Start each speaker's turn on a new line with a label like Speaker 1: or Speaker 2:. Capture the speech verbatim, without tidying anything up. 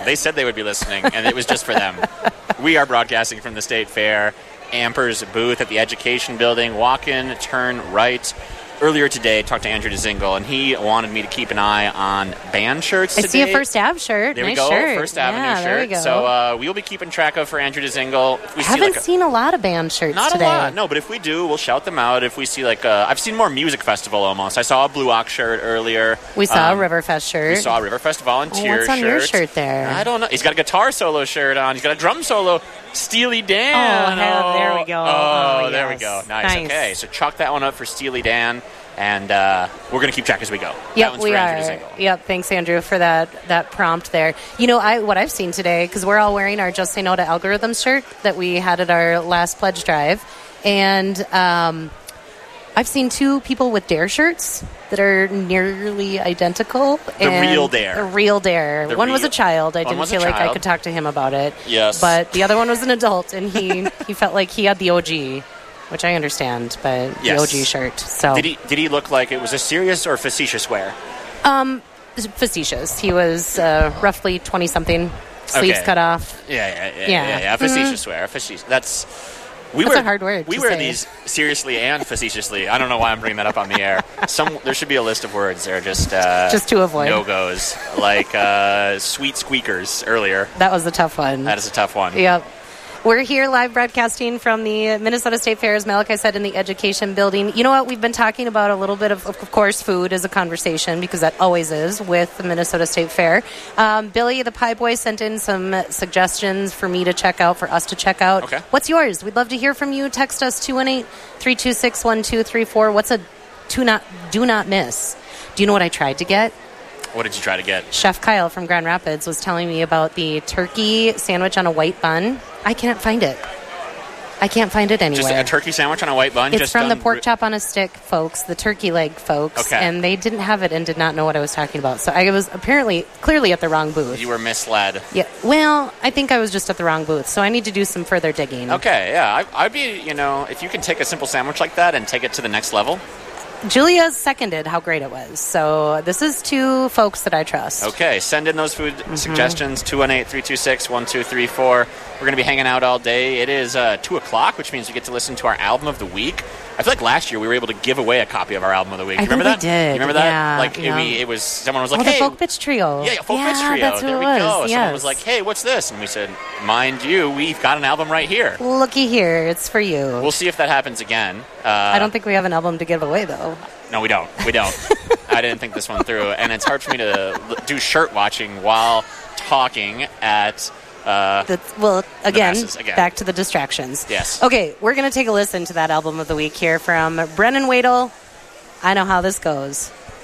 Speaker 1: They said they would be listening, and it was just for them. We are broadcasting from the State Fair, Amper's booth at the Education Building. Walk in, turn right. Earlier today, I talked to Andrew DeZingle, and he wanted me to keep an eye on band shirts
Speaker 2: I
Speaker 1: today.
Speaker 2: see a First Ave shirt.
Speaker 1: There
Speaker 2: nice
Speaker 1: we go,
Speaker 2: shirt.
Speaker 1: First Avenue
Speaker 2: yeah,
Speaker 1: shirt.
Speaker 2: There we go.
Speaker 1: So uh, we will be keeping track of for Andrew DeZingle. If we
Speaker 2: Haven't
Speaker 1: see like a,
Speaker 2: seen a lot of band shirts
Speaker 1: not
Speaker 2: today.
Speaker 1: a lot, no. But if we do, we'll shout them out. If we see like, a, I've seen more music festival almost. I saw a Blue Ox shirt earlier.
Speaker 2: We saw
Speaker 1: um,
Speaker 2: a Riverfest shirt.
Speaker 1: We saw a Riverfest volunteer
Speaker 2: oh, what's on
Speaker 1: shirt.
Speaker 2: your shirt there?
Speaker 1: I don't know. He's got a guitar solo shirt on. He's got a drum solo. Steely Dan.
Speaker 2: Oh, hell, there we go.
Speaker 1: Oh,
Speaker 2: Oh,
Speaker 1: there
Speaker 2: yes.
Speaker 1: we go. Nice.
Speaker 2: Nice.
Speaker 1: Okay, so chalk that one up for Steely Dan. And uh, we're going to keep track as we go. That
Speaker 2: Yep,
Speaker 1: one's
Speaker 2: we
Speaker 1: for
Speaker 2: are.
Speaker 1: Andrew DeZingle.
Speaker 2: Yep, thanks, Andrew, for that that prompt there. You know, I what I've seen today, because we're all wearing our Just Say No to Algorithms shirt that we had at our last pledge drive, and um, I've seen two people with Dare shirts that are nearly identical.
Speaker 1: The
Speaker 2: and
Speaker 1: real Dare.
Speaker 2: The real Dare.
Speaker 1: The
Speaker 2: one was
Speaker 1: real-
Speaker 2: a child. I
Speaker 1: one
Speaker 2: didn't
Speaker 1: was a
Speaker 2: feel like I
Speaker 1: child.
Speaker 2: could talk to him about it.
Speaker 1: Yes.
Speaker 2: But the other one was an adult, and he, he felt like he had the O G. Which I understand, but
Speaker 1: Yes.
Speaker 2: the O G shirt. So
Speaker 1: Did he, did he look like it was a serious or facetious wear?
Speaker 2: Um, facetious. He was uh, roughly twenty-something, sleeves
Speaker 1: Okay.
Speaker 2: cut off.
Speaker 1: Yeah, yeah, yeah.
Speaker 2: Yeah.
Speaker 1: yeah, yeah. Facetious wear. Facetious. That's... We
Speaker 2: That's
Speaker 1: wear,
Speaker 2: a hard word
Speaker 1: We
Speaker 2: to
Speaker 1: wear
Speaker 2: say.
Speaker 1: these seriously and facetiously. I don't know why I'm bringing that up on the air. Some There should be a list of words that are just... Uh,
Speaker 2: Just to avoid.
Speaker 1: no-goes. Like uh, sweet squeakers earlier.
Speaker 2: That was a tough one.
Speaker 1: That is a tough one.
Speaker 2: Yep. We're here live broadcasting from the Minnesota State Fair, as Malachi said, in the Education Building. You know what? We've been talking about a little bit of, of course, food as a conversation, because that always is with the Minnesota State Fair. Um, Billy, the Pie Boy, sent in some suggestions for me to check out, for us to check out.
Speaker 1: Okay.
Speaker 2: What's yours? We'd love to hear from you. Text us two one eight, three two six, one two three four. What's a do not, do not miss? Do you know what I tried to get?
Speaker 1: What did you try to get?
Speaker 2: Chef Kyle from Grand Rapids was telling me about the turkey sandwich on a white bun. I can't find it. I can't find it anywhere.
Speaker 1: Just a turkey sandwich on a white bun?
Speaker 2: It's
Speaker 1: just
Speaker 2: from the
Speaker 1: done
Speaker 2: pork
Speaker 1: ri-
Speaker 2: chop on a stick, folks, the turkey leg folks,
Speaker 1: Okay.
Speaker 2: and they didn't have it and did not know what I was talking about. So I was apparently clearly at the wrong booth.
Speaker 1: You were misled.
Speaker 2: Yeah. Well, I think I was just at the wrong booth, so I need to do some further digging.
Speaker 1: Okay, yeah. I, I'd be, you know, if you can take a simple sandwich like that and take it to the next level.
Speaker 2: Julia seconded how great it was. So this is two folks that I trust.
Speaker 1: Okay, send in those food
Speaker 2: Mm-hmm.
Speaker 1: suggestions, two one eight, three two six, one two three four. We're going to be hanging out all day. It is uh, two o'clock, which means we get to listen to our album of the week. I feel like last year we were able to give away a copy of our album of the week.
Speaker 2: I
Speaker 1: You remember
Speaker 2: think
Speaker 1: that?
Speaker 2: we did,
Speaker 1: You remember that?
Speaker 2: yeah,
Speaker 1: Like,
Speaker 2: yeah.
Speaker 1: It, we, it was, someone was like,
Speaker 2: Oh, the
Speaker 1: hey.
Speaker 2: Folk Bitch Trio.
Speaker 1: Yeah, yeah, Folk
Speaker 2: yeah,
Speaker 1: Bitch Trio.
Speaker 2: that's
Speaker 1: there
Speaker 2: what
Speaker 1: we
Speaker 2: it was.
Speaker 1: go.
Speaker 2: Yes.
Speaker 1: Someone was like, hey, what's this? And we said, mind you, we've got an album right here.
Speaker 2: Looky here, it's for you.
Speaker 1: We'll see if that happens again. Uh,
Speaker 2: I don't think we have an album to give away, though.
Speaker 1: No, we don't. We don't. I didn't think this one through. And it's hard for me to l- do shirt watching while talking at... Uh,
Speaker 2: The, well, again,
Speaker 1: masses, again.
Speaker 2: back to the distractions.
Speaker 1: Yes.
Speaker 2: Okay, we're going to take a listen to that album of the week here from Brennan Wadle. I Know How This Goes.